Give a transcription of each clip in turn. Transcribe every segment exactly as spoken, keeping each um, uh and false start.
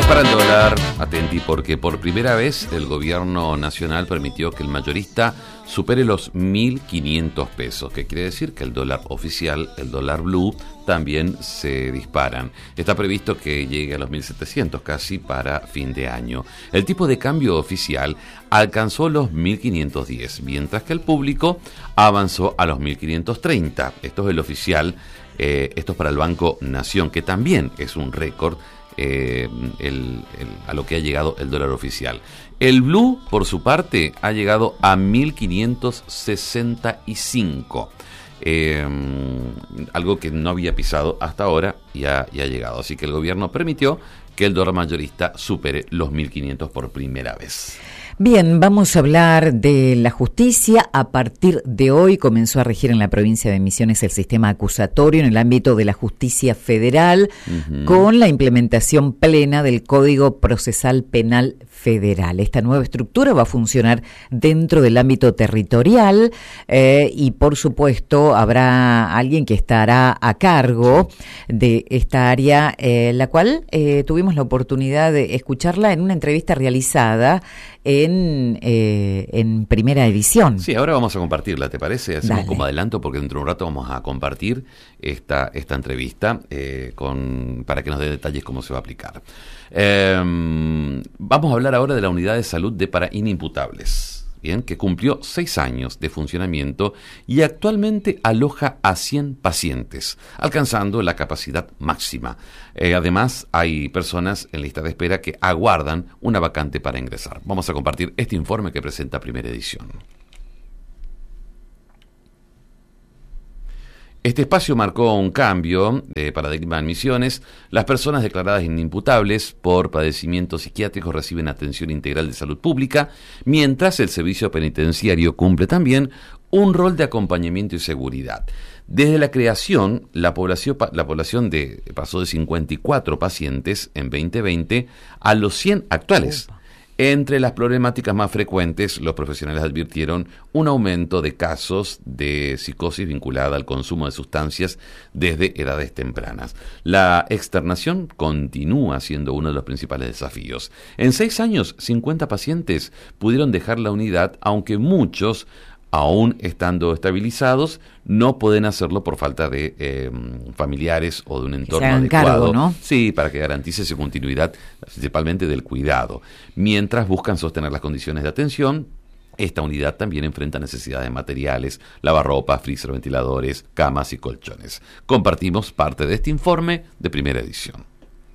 Dispara el dólar, atenti, porque por primera vez el gobierno nacional permitió que el mayorista supere los mil quinientos pesos, que quiere decir que el dólar oficial, el dólar blue, también se disparan. Está previsto que llegue a los mil setecientos casi para fin de año. El tipo de cambio oficial alcanzó los mil quinientos diez, mientras que el público avanzó a los mil quinientos treinta. Esto es el oficial, eh, esto es para el Banco Nación, que también es un récord. Eh, el, el, a lo que ha llegado el dólar oficial. El blue, por su parte, ha llegado a mil quinientos sesenta y cinco, eh, algo que no había pisado hasta ahora y ha, y ha llegado. Así que el gobierno permitió que el dólar mayorista supere los mil quinientos por primera vez. Bien, vamos a hablar de la justicia. A partir de hoy comenzó a regir en la provincia de Misiones el sistema acusatorio en el ámbito de la justicia federal, uh-huh. con la implementación plena del Código Procesal Penal Federal. Esta nueva estructura va a funcionar dentro del ámbito territorial eh, y, por supuesto, habrá alguien que estará a cargo de esta área, eh, la cual eh, tuvimos la oportunidad de escucharla en una entrevista realizada En, eh, en primera edición. Sí, ahora vamos a compartirla, ¿te parece? Hacemos Dale. Como adelanto, porque dentro de un rato vamos a compartir esta, esta entrevista eh, con, para que nos dé detalles cómo se va a aplicar. Eh, vamos a hablar ahora de la unidad de salud de para inimputables. Bien, que cumplió seis años de funcionamiento y actualmente aloja a cien pacientes, alcanzando la capacidad máxima. Eh, además, hay personas en lista de espera que aguardan una vacante para ingresar. Vamos a compartir este informe que presenta Primera Edición. Este espacio marcó un cambio de paradigma en Misiones. Las personas declaradas inimputables por padecimientos psiquiátricos reciben atención integral de salud pública, mientras el servicio penitenciario cumple también un rol de acompañamiento y seguridad. Desde la creación, la población, la población de, pasó de cincuenta y cuatro pacientes en veinte veinte a los cien actuales. Opa. Entre las problemáticas más frecuentes, los profesionales advirtieron un aumento de casos de psicosis vinculada al consumo de sustancias desde edades tempranas. La externación continúa siendo uno de los principales desafíos. En seis años, cincuenta pacientes pudieron dejar la unidad, aunque muchos, aún estando estabilizados, no pueden hacerlo por falta de eh, familiares o de un entorno adecuado. Cargo, ¿no? Sí, para que garantice su continuidad, principalmente del cuidado. Mientras buscan sostener las condiciones de atención, esta unidad también enfrenta necesidades de materiales, lavarropas, freezer, ventiladores, camas y colchones. Compartimos parte de este informe de Primera Edición.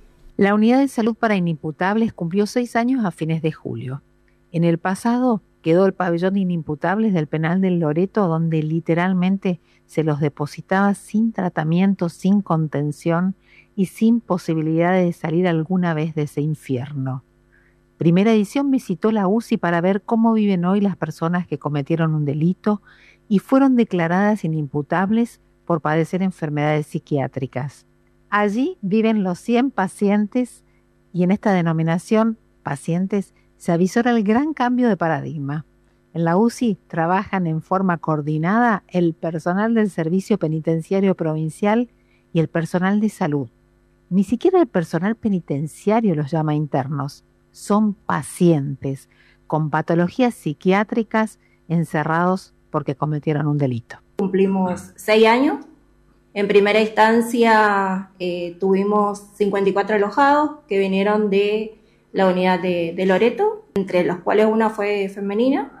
La unidad de salud para inimputables cumplió seis años a fines de julio. En el pasado quedó el pabellón de inimputables del penal del Loreto, donde literalmente se los depositaba sin tratamiento, sin contención y sin posibilidad de salir alguna vez de ese infierno. Primera Edición visitó la U C I para ver cómo viven hoy las personas que cometieron un delito y fueron declaradas inimputables por padecer enfermedades psiquiátricas. Allí viven los cien pacientes y en esta denominación, pacientes, se avisora el gran cambio de paradigma. En la U C I trabajan en forma coordinada el personal del Servicio Penitenciario Provincial y el personal de salud. Ni siquiera el personal penitenciario los llama internos. Son pacientes con patologías psiquiátricas encerrados porque cometieron un delito. Cumplimos seis años. En primera instancia eh, tuvimos cincuenta y cuatro alojados que vinieron de la unidad de, de Loreto, entre los cuales una fue femenina,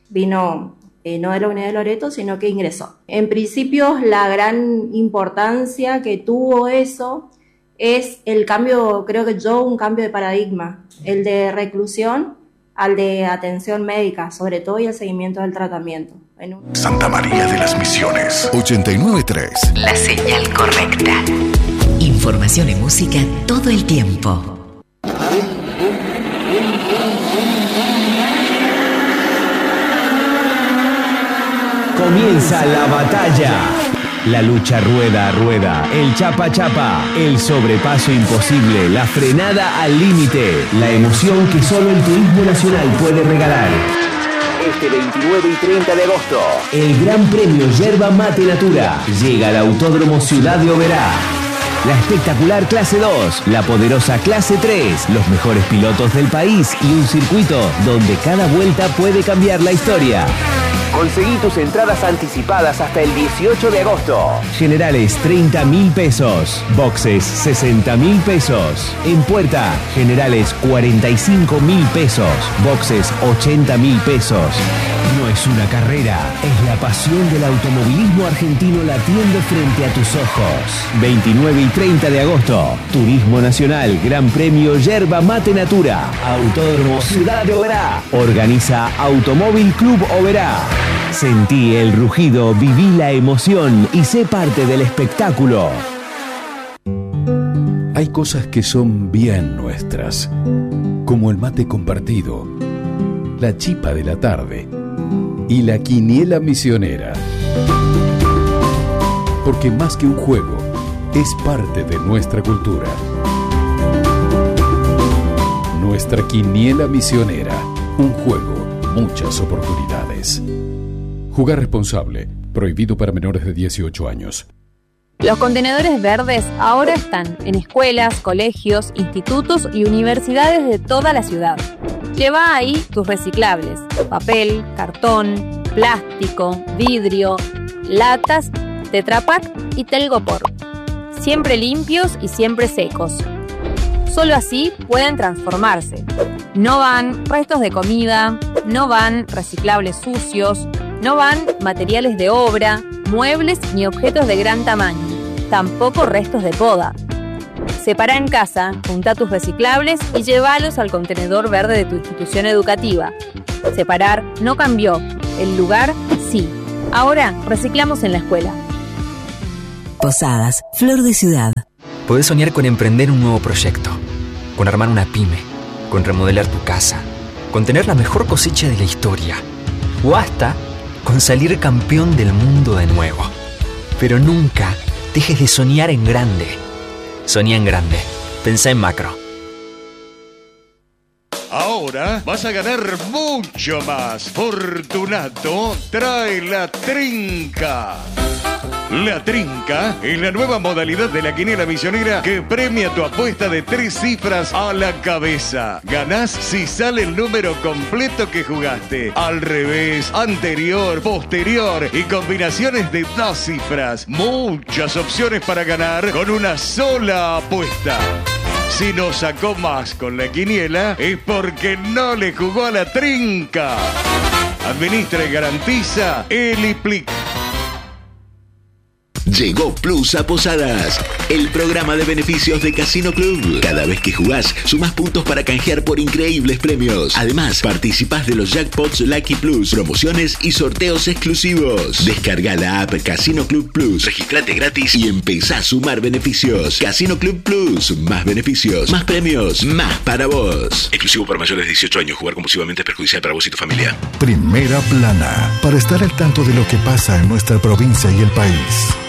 vino eh, no de la unidad de Loreto, sino que ingresó. En principio, la gran importancia que tuvo eso es el cambio, creo que yo, un cambio de paradigma, el de reclusión al de atención médica, sobre todo, y el seguimiento del tratamiento. Un... Santa María de las Misiones, ochenta y nueve punto tres. La señal correcta. Información y música todo el tiempo. Comienza la batalla. La lucha rueda a rueda, el chapa chapa, el sobrepaso imposible, la frenada al límite, la emoción que solo el turismo nacional puede regalar. Este veintinueve y treinta de agosto, el Gran Premio Yerba Mate Natura llega al Autódromo Ciudad de Oberá. la espectacular clase dos, la poderosa clase tres, los mejores pilotos del país y un circuito donde cada vuelta puede cambiar la historia. Conseguí tus entradas anticipadas hasta el dieciocho de agosto. Generales treinta mil pesos, boxes sesenta mil pesos. En puerta, generales cuarenta y cinco mil pesos, boxes ochenta mil pesos. No es una carrera, es la pasión del automovilismo argentino latiendo frente a tus ojos. veintinueve y treinta de agosto, Turismo Nacional, Gran Premio Yerba Mate Natura, Autódromo Ciudad de Oberá. Organiza Automóvil Club Oberá. Sentí el rugido, viví la emoción y sé parte del espectáculo. Hay cosas que son bien nuestras, como el mate compartido, la chipa de la tarde y la quiniela misionera. Porque más que un juego, es parte de nuestra cultura. Nuestra quiniela misionera, un juego, muchas oportunidades. Jugar responsable, prohibido para menores de dieciocho años. Los contenedores verdes ahora están en escuelas, colegios, institutos y universidades de toda la ciudad. Lleva ahí tus reciclables: papel, cartón, plástico, vidrio, latas, Tetra Pak y Telgopor. Siempre limpios y siempre secos. Solo así pueden transformarse. No van restos de comida, no van reciclables sucios, no van materiales de obra, muebles ni objetos de gran tamaño, tampoco restos de poda. Separa en casa, junta tus reciclables y llévalos al contenedor verde de tu institución educativa. Separar no cambió, el lugar sí. Ahora reciclamos en la escuela. Posadas, Flor de Ciudad. Podés soñar con emprender un nuevo proyecto, con armar una pyme, con remodelar tu casa, con tener la mejor cosecha de la historia, o hasta con salir campeón del mundo de nuevo. Pero nunca dejes de soñar en grande. Soñá en grande. Pensá en macro. Ahora vas a ganar mucho más. Fortunato trae la trinca. La trinca es la nueva modalidad de la quiniela misionera que premia tu apuesta de tres cifras a la cabeza. Ganás si sale el número completo que jugaste. Al revés, anterior, posterior y combinaciones de dos cifras. Muchas opciones para ganar con una sola apuesta. Si no sacó más con la quiniela es porque no le jugó a la trinca. Administra y garantiza Eliplic. Llegó Plus a Posadas, el programa de beneficios de Casino Club. Cada vez que jugás, sumás puntos para canjear por increíbles premios. Además, participás de los jackpots Lucky Plus, promociones y sorteos exclusivos. Descarga la app Casino Club Plus, registrate gratis y empezá a sumar beneficios. Casino Club Plus, más beneficios, más premios, más para vos. Exclusivo para mayores de dieciocho años. Jugar compulsivamente es perjudicial para vos y tu familia. Primera Plana, para estar al tanto de lo que pasa en nuestra provincia y el país.